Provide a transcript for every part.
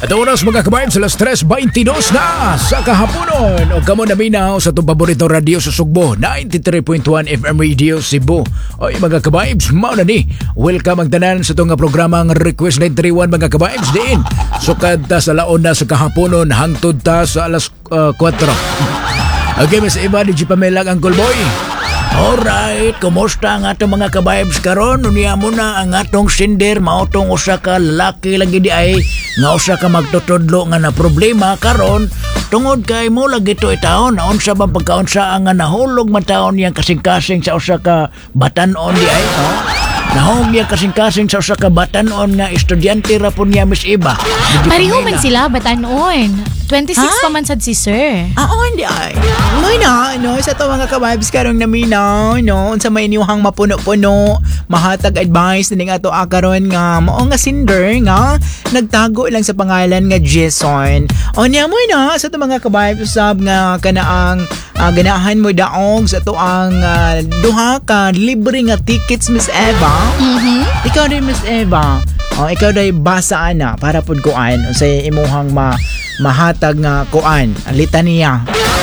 At oras mga kabayan sa las 3:22 na sa kahaponon. O kamo na minaw sa itong paboritong radio sa Sugbo, 93.1 FM Radio Cebu. O mga kabayibs, mao na ni. Welcome ang tanan sa itong programang Request 931 mga kabayibs din. Sukad ta sa laon na sa kahaponon, hangtod ta sa alas 4. Okay, Miss Eva, di Pamela ang Boy. Alright, kumusta ang atong mga kabayibs karon? Unya mo na ang atong sinder, maotong usa ka lalaki lagi di ay nga usa ka magtutudlo nga na problema karon tungod kay mo lagi to itaon naon sa bang pagkaunsa nga nahulog man taon yang kasing-kasing sa usa ka batan-on di ay nahog niya kasing-kasing sa usa ka batan-on nga estudyante ra pud niya Miss Eva. Pareho man sila batan-on. 26 pa man sad si sir. Hindi ay. May na, no, sa to mga kabibes karong naminaw, no, unsa may inyuhang mapuno-puno, mahatag advice na nga to karon nga mao nga sinder nga nagtago lang sa pangalan nga Jason. Niya mo na sa to mga kabibes sab nga kanaang ganahan mo daog sa to ang duha ka libre nga tickets Miss Eva. Ikaw din Miss Eva. Ikaw day basa ana para pud kuan unsay imuhang mahatag nga kuan litania.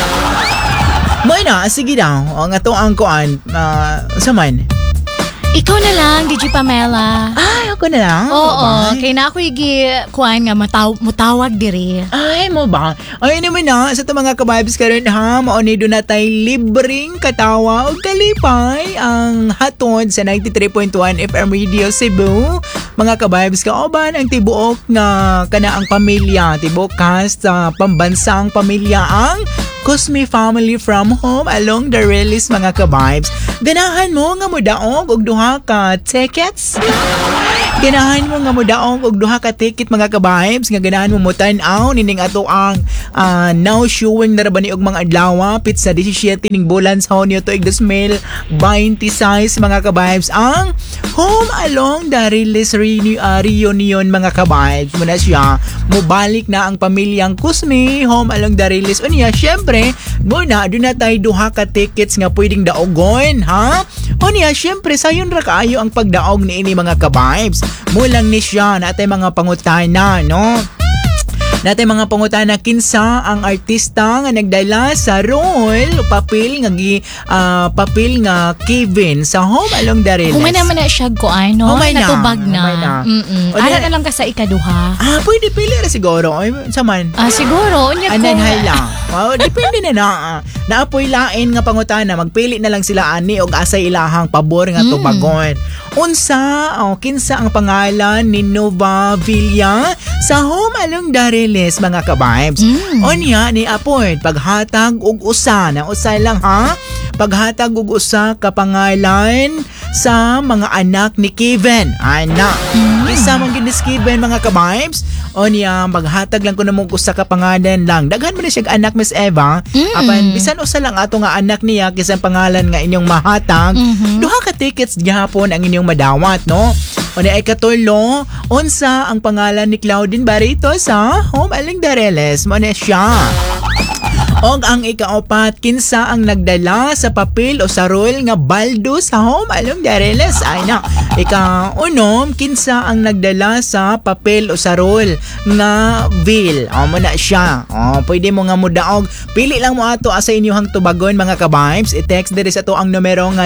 Mo na sige daw ang ato ang kuan sa man. Ikaw na lang, DJ Pamela. Ay, ako na lang? Oo, kaya na ako kuan nga mutawag diri. Ay, mo ba? Ay, naman na, sa ito mga kabibes karon ha, maunido na tayo libreng katawa o kalipay ang hatod sa 93.1 FM Radio Cebu. Mga kabibes kaoban ang tibuok nga kanaang pamilya, tibuok cast sa pambansang pamilya ang Cosme Family from Home along the release mga kabibes. Ganahan mo nga mudaog og duha ka tickets. Ganahan mo nga mudaog og duha ka ticket mga kabibes nga ganahan mo mutan-aw nining ato ang now showing na rabani og mga adlaw pizza 17 ning bulan sa Hunyo tuig 2026 mga kabibes ang Home along the release reunion mga kabibes. Muna siya mubalik na ang pamilyang Cosme Home along the release unya syempre muna doon na tayo duha ka tickets nga pwedeng daogon ha. Unya syempre sayon ra kaayo ang pagdaog ni ini mga kabibes. Mulang ni siya natay mga pangutana no. Natay mga pangutana kinsa ang artista nga nagdala sa role papel nga Kevin sa Home along the release. Humay naman na siya kuan no. Natubag na. Ara na lang ka sa ikaduha. Pwede pili ra siguro. Ay, saman. Siguro unya ko. Anan hala. Depende na. Naapoy lain nga pangutana magpili na lang sila ani og asa ilahang pabor nga tubagon. Unsa kinsa ang pangalan ni Nova Villa sa Home along the release mga kabibes. Onya ni apoy paghatag og usa na usay lang ha. Paghatag og usa ka pangalan sa mga anak ni Kevin. Anak. Isa man gid ni Kevin mga kabibes. Onya maghatag lang ko namo usa ka pangalan lang. Daghan man siya anak Miss Eva. Apan bisan usa lang ato nga anak niya kisang pangalan nga inyong mahatag. Duha ka tickets gyapon ang inyong madawat no. Onya ay katulo, unsa ang pangalan ni Claudine Barito sa Home along the release. Mo na siya. Og ang ikaapat, kinsa ang nagdala sa papel o sa role nga baldo sa Home along the release. Ay na. Ikaunom, kinsa ang nagdala sa papel o sa role nga Bill. Mo na siya. Pwede mo nga mudaog. Pili lang mo ato sa inyong tubagon mga kabibes. I-text diri sa to ang numero nga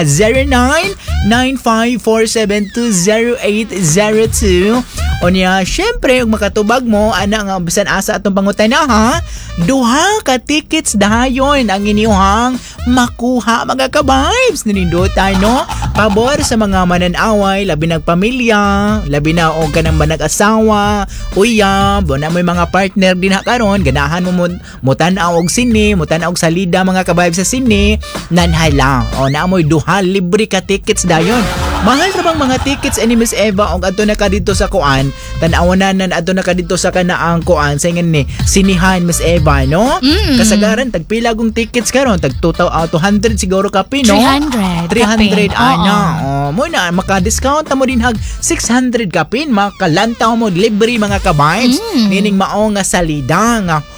099547200802. Onya, syempre, kung makatubag mo, ana nga bisan asa atong pangutana ha. Duha ka tickets dahayon ang inyong makuha mga kabibes. Ninindotay no? Pabor sa mga mananaway, labi nagpamilya, labi na o ka ng manag-asawa, uyab, na may mga partner din ha karon, ganahan mo mutanaw og sine, mutanaw og salida mga kabibes sa sine, nanhala. Na mo'y duha libre ka tickets dayon. Mahal ra bang mga tickets ni Miss Eva og adto na ka dito sa kuan, tan-awanan adto na ka dito sa kanaang kuan sa ingon ni sinihan Miss Eva no? Kasagaran tagpila gong tickets karon tag 200 siguro kape no? 300 ana. Mo na maka-discount mo din hag 600 kapin makalantaw mo libre mga kabibes. Nining mao nga salida nga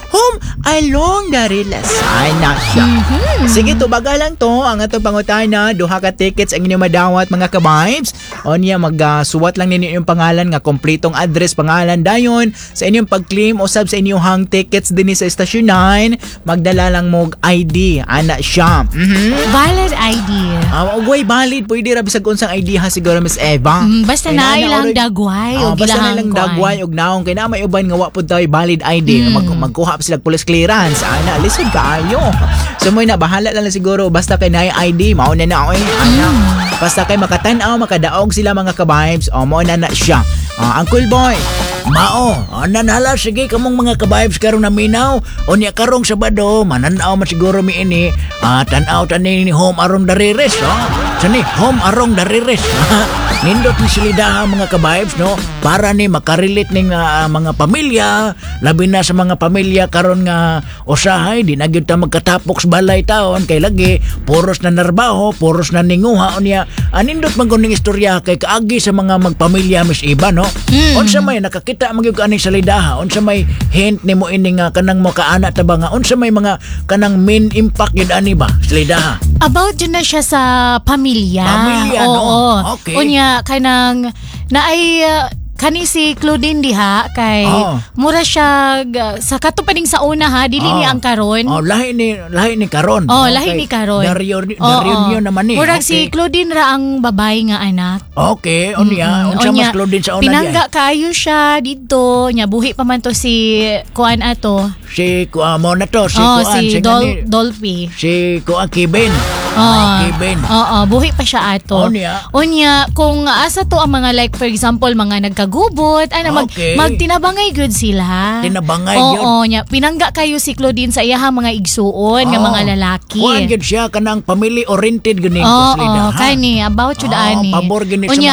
home along the Riles. Ana siya. Sige, tubaga lang to ang atong pangutana. Duha ka tickets ang inyong madawat mga ka-vibes. O niya, magsuwat lang ninyo yung pangalan nga kompletong address, pangalan dayon sa inyong pag-claim usab sa inyong hang tickets din sa Station 9. Magdala lang mo ID. Ana siya. Valid ID. Ugway, valid. Pwede ra bisag unsang ID ha siguro, Miss Eva. Basta na ilang dagway o basta na gilahang ilang kuan. dagway og naong kay na may uban nga wa pud tayo valid ID. Magkuha pa sila police clearance. Ana, lisod kaayo. So mo na bahala lang siguro basta kay na ID mao na na oy. Ana. Basta kay makatan-aw makadaog sila mga ka-vibes. O mo na siya. Uncle Boy. Mao, nanala sige kamong mga ka-vibes karon na minaw. Unya karong Sabado, mananaw man siguro mi ini. Tan-aw tani ni Home Arong Darires, Sani, Home Arong Darires. Nindot ni silida mga ka-vibes, no? Para ni makarelate ning mga pamilya, labi na sa mga pamilya karon nga usahay di na gyud ta magkatapok sa balay taon kay lagi puros na narbaho, puros na ninguha unya. Nindot man kuning istorya kay kaagi sa mga magpamilya Miss Iba, no? Unsa may nakakita magyud kaning salidaha, unsa may hint nimo ini nga kanang mo kaana ta ba nga unsa may mga kanang main impact yun ani ba salidaha? About yun na siya sa pamilya. Pamilya, no? Okay. Unya, kanang, naay, kani si Claudine diha, kay, mura siya, sa katupaning sa una ha, dili ni ang karon. Lahi ni karon. Lahi ni karon. Daryon naman ni. Murag si Claudine ra ang babay nga anak. Okay, unya, unsa mas Claudine sa una pinangga kayo siya dito, nya buhi pa man to si kuan ato. Si mo na to, si kuan, si Dolphy. Si kuan Kibin. Kibin. Buhi pa siya ato. Unya, kung asa to ang mga like for example mga nagkagubot, magtinabangay good sila. Tinabangay yun. Nya pinangga kayo si Claudine sa iyahang mga igsuon nga mga lalaki. Kuan gid siya kanang family oriented gani ko slida. Kani about jud ani. Pabor gani sa Unya,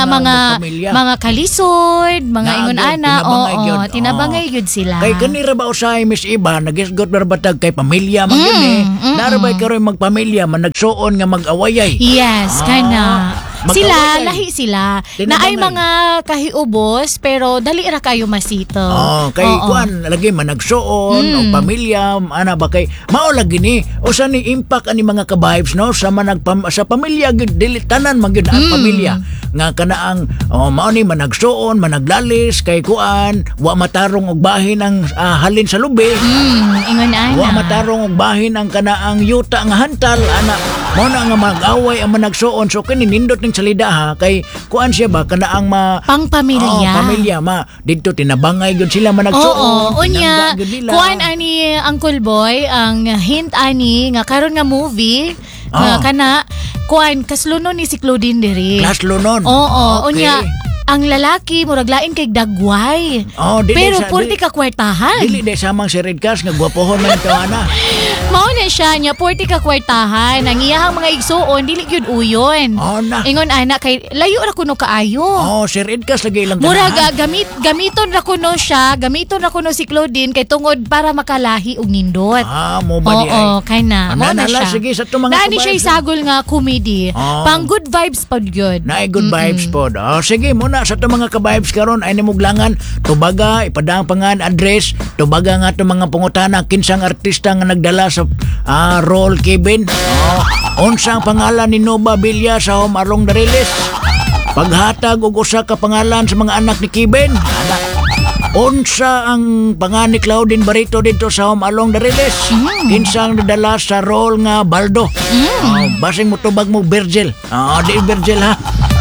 mga kalisod, mga ingon ana, tinabangay gyud sila. Kay kani ra ba usay Miss Iba nagisgot barbatag kay pamilya man gani. Narabay karon magpamilya man nagsuon nga mag-awayay. Yes, kana. Sila, lahi sila. Na ay mga kahiubos, pero dali ra kayo masito. Kay kuan lagi man nagsuon o pamilya, ana ba kay mao lagi ni usa ni impact ani mga ka-vibes no sa sa pamilya gid dili tanan man gyud ang pamilya nga kanaang mao ni man nagsuon, man naglalis kay kuan wa matarong og bahin ang halin sa lubi. Ingon ana. Wa matarong og bahin ang kanaang yuta nga hantal ana. Mao na nga mag-away ang managsuon so kini nindot ning salidaha kay kuan siya ba kanaang pamilya. Pamilya didto tinabangay gyud sila managsuon. Unya kuan ani Uncle Boy ang hint ani nga karon nga movie nga kana kuan kaslunon ni si Claudine diri. Kaslunon. Unya ang lalaki murag lain kay dagway. Pero purti ka kwartahan. Dili de samang si Redcast nga gwapohon man to ana. Mao na siya nya purti ka kwartahan. Ang iyahang mga igsuon dili gyud uyon. Ingon ana kay layo ra kuno kaayo. Si Redcast lagi ilang murag gamiton ra kuno siya, gamiton ra kuno si Claudine kay tungod para makalahi og nindot. Mo ba di ay? Kay na. Mao na siya. Sige sa to mga nani siya isagol nga comedy. Pang good vibes pod gyud. Na good vibes pod. Sige mo sa ito mga ka-vibes karon ay nimuglangan tubaga ipadang pangan address tubaga nga ito mga pangutana kinsang artista nga nagdala sa role Kevin unsang pangalan ni Nova Villa sa Home Arong Darires paghatag og usa ka pangalan sa mga anak ni Kevin unsa ang pangalan ni Claudine Barito dito sa Home Along Darires kinsang nadala sa role nga Baldo basing mo tubag mo Virgil di Virgil ha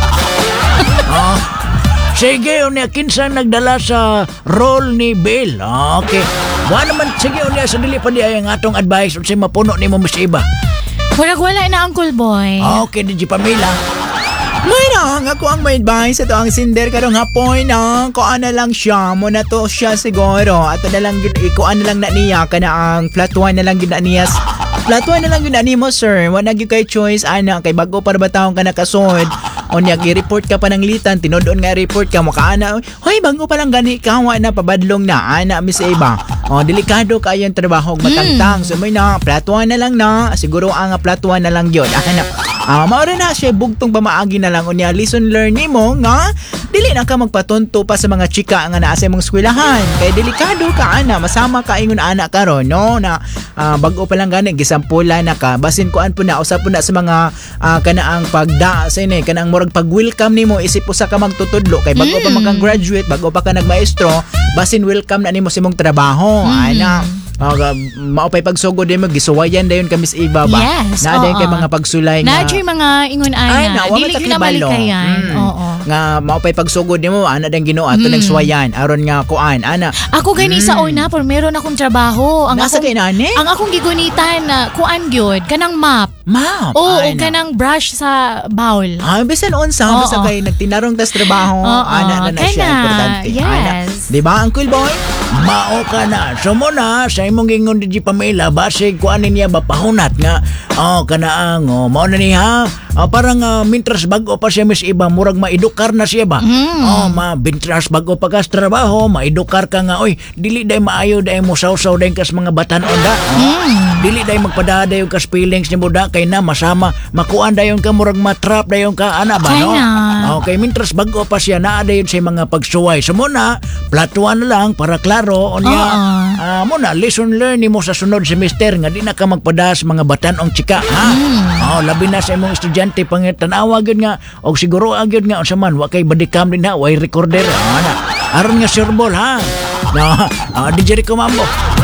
sige, unya kinsang nagdala sa role ni Bill. Okay. Wa naman sige unya sa dili pa di ay ang atong advice unsay mapuno nimo Miss Iba. Wala na Uncle Boy. Okay, di Pamela. Mayroon ako ang may advice ito ang sinder karong hapon kuan na lang siya mo na to siya siguro ato na lang kuan na lang na niya kana ang flat one na lang gid na niya flat one na lang gid na nimo sir wala gyud kay choice ana kay bago para ba taong ka nakasod unya gi-report ka pa ng litan tinudon nga report ka mo kaana hoy bago pa lang gani ka wa na pabadlong na ana Miss Eva delikado kayo ang trabaho matangtang so may na flat one na lang na siguro ang flat one na lang gyud ana Maura na siya bugtong pamaagi na lang unya lesson learn nimo nga dili na ka magpatunto pa sa mga chika nga naa sa imong eskwelahan kay delikado ka ana masama ka ingon ana karon no na bag-o pa lang gani gisampula na ka basin kuan po na usap po na sa mga kanaang pagda sa ini kanang murag pag-welcome nimo isip usa ka magtutudlo kay bag-o pa magkang graduate bag-o pa ka nagmaestro basin welcome na nimo sa imong trabaho ana maupay pagsugod din mo gisuwayan dayon ka Miss Eva ba Yes, na dayon kay mga pagsulay nga Nadyo'y mga ingon ana. Dili yun na malikayan. Oo. nga maupay pagsugod nimo ana dang Ginoo ato nang suwayan aron nga kuan ana Ako gani sa una por meron akong trabaho. Nasa kay nani? Ang akong gigunitan na kuan gyud kanang map. Oo, Ay, kanang brush sa bowl. bisan unsa Oo. basta kay nagtinarong tas trabaho ana na siya kana. importante Yes. ana di ba Uncle Boy Mao ka na. So mo na, sa imong gingon di Pamela, basig kuanin niya ba pahunat nga. Kanaang, mao na niya. Parang mintras bago pa siya Miss Eva, murag maedukar na siya ba? Mintras bago pa ka sa trabaho, maedukar ka nga, oy, dili day maayo day mo saw-saw day kas mga batanon da. Dili day magpadada yung kas feelings ni mo da, kay na masama, makuan dayon ka, murag matrap dayon ka, ana ba no? Okay, mintras bago pa siya, naa dayon sa mga pagsuway. So muna, platuan na lang para klaro, onya, muna, lesson learn ni mo sa sunod semester, nga di na ka magpada sa mga batanong chika, ha? Labi na sa imong estudyante pangitanawa gyud nga og siguro gyud nga unsa man wa kay bodycam din ha way recorder ana aron nga sureball ha DJ Rico Mambo.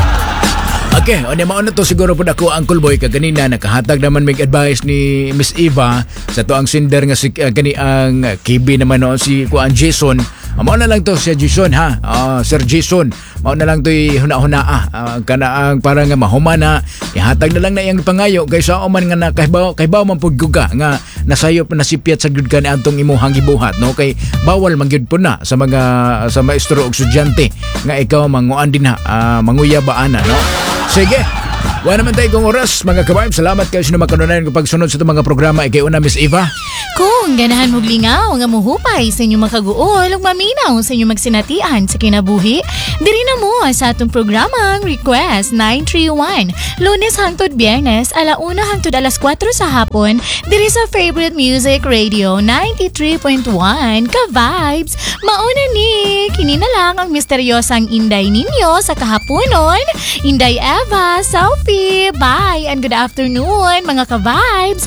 Okay, mao na to siguro po ako Uncle Boy kaganina nakahatag naman mig advice ni Miss Eva sa to ang sender nga si kani ang KB naman no si kuan Jason. Mao na lang to si Jason ha. Sir Jason, mao na lang to'y huna-huna kana ang parang nga mahuman na ihatag na lang na iyang pangayo kaysa o man nga nakahbaw man pud guga nga nasayop na nasipyat sa gud kan adtong imuhang gibuhat no kay bawal man gyud po na sa mga sa maestro ug estudyante nga ikaw manguan din ha manguya ba ana no. Sige. Wala naman tayo kong oras, mga kabayan. Salamat kayo sa makanunan kung pagsunod sa itong mga programa. Ikaw na, Miss Eva. Kung ganahan mong lingaw nga muhupay sa inyong makaguol ug maminaw sa inyong magsinatian sa kinabuhi, diri na mo sa atong programang Request 931. Lunes hangtod Biyernes, 1:00 hangtod 4:00 sa hapon, diri sa Favorite Music Radio 93.1 ka-vibes. Mauna ni, kini na lang ang misteryosang Inday ninyo sa kahaponon. Inday Eva, Sophie, bye and good afternoon mga ka-vibes.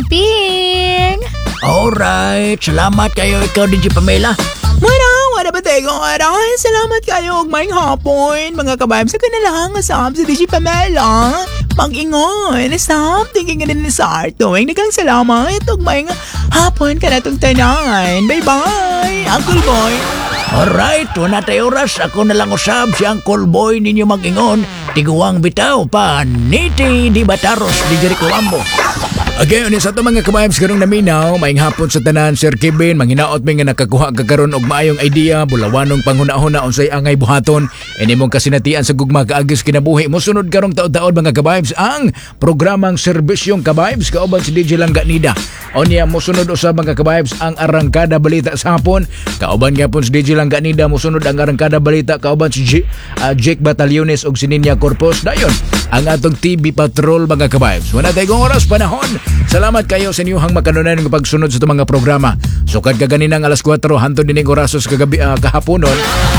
Amping! Alright, salamat kayo ikaw DJ Pamela. Wala ba tayo kong aray? Salamat kayo og may hapon. Mga kabayam sa kanilang asam sa DJ Pamela. Mag-ingon. Stop thinking din sa Arto. Nagang salamat og may hapon ka na itong tanan. Bye-bye, Uncle Boy. Alright, wala tayo oras. Ako na lang usab si Uncle Boy ninyo mag-ingon. Tiguang bitaw pa, Niti Di Bataros di Jericho Ambo. Okay, sa ito mga kabayabs karong naminaw, maing hapon sa tanan, Sir Kevin, manghinaot may nga nakakuha kagaron og maayong idea, bulawanong panghuna-huna unsay angay buhaton, inimong kasinatian sa gugma kaagis kinabuhi. Mosunod karong taod-taod mga kabayabs ang programang Serbisyong Kabayabs kauban si DJ Langganida. Onya mosunod usab mga kabayabs ang Arangkada Balita sa hapon, kauban gyapon si DJ Langganida. Mosunod ang Arangkada Balita kauban si Jake Batalyones og si Ninya Corpus. Dayon ang atong TV Patrol mga kabayabs. Wala tayong oras panahon. Salamat kayo sa inyong makanunan ng pagsunod sa itong mga programa. Sukad ka ganinang 4:00 hantod dining orasos kahaponon.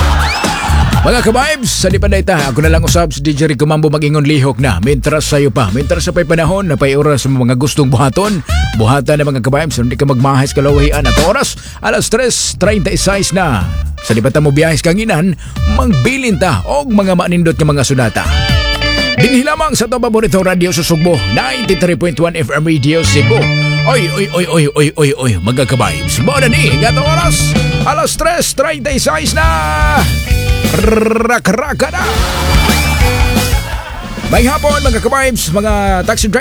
Mga ka-vibes, sa di pa dayta, ako na lang usab si DJ Rico Mambo mag-ingon lihok na. Mintras sayo pa, mintras sa pay panahon na pay oras sa mga gustong buhaton. Buhatan na mga ka-vibes, hindi ka magmahas kalawahian at oras. 3:36 na. Sa di pa mo biyahis kanginan, magbilin ta og mga manindot ka mga sunata. Dinhi lamang sa to paborito radio sa Sugbo 93.1 FM Radio Cebu. Oy, mga ka-vibes. Mo na ni, gatong oras. 3:36 na. Rak-raka na. May hapon mga ka-vibes, mga taxi driver.